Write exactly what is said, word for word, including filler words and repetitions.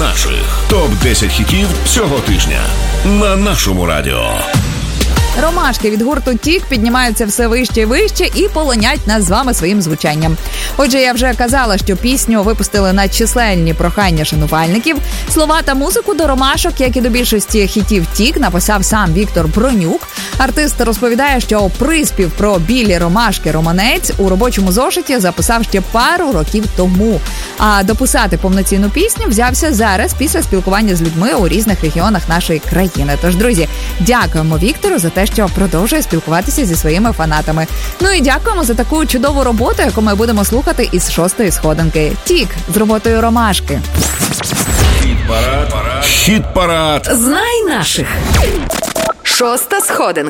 наших. топ десять хітів цього тижня на нашому радіо. Ромашки від гурту Тік піднімаються все вище і вище і полонять нас з вами своїм звучанням. Отже, я вже казала, що пісню випустили на численні прохання шанувальників. Слова та музику до ромашок, як і до більшості хітів Тік, написав сам Віктор Бронюк. Артист розповідає, що приспів про білі ромашки романець у робочому зошиті записав ще пару років тому. А дописати повноцінну пісню взявся зараз після спілкування з людьми у різних регіонах нашої країни. Тож, друзі, дякуємо Віктору за те, що продовжує спілкуватися зі своїми фанатами. Ну і дякуємо за таку чудову роботу, яку ми будемо слухати із шостої сходинки. Тік з роботою ромашки. Хіт-парад. Хіт-парад. Знай наших. Шоста сходинка.